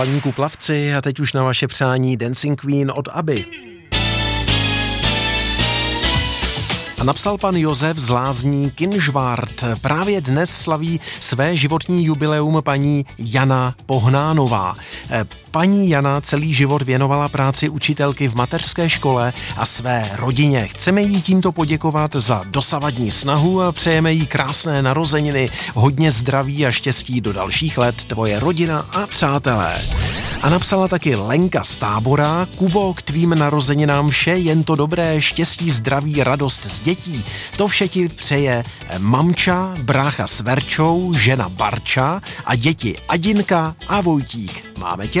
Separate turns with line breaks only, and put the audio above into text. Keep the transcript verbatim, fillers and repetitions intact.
Paníku plavci a teď už na vaše přání Dancing Queen od Abby. A napsal pan Josef z Lázní Kynžvart. Právě dnes slaví své životní jubileum paní Jana Pohnánová. Paní Jana celý život věnovala práci učitelky v mateřské škole a své rodině. Chceme jí tímto poděkovat za dosavadní snahu a přejeme jí krásné narozeniny, hodně zdraví a štěstí do dalších let, tvoje rodina a přátelé. A napsala taky Lenka z Tábora. Kubo, k tvým narozeninám vše jen to dobré, štěstí, zdraví, radost z dětí. To vše ti přeje mamča, brácha s Verčou, žena Barča a děti Adinka a Vojtík. Máme tě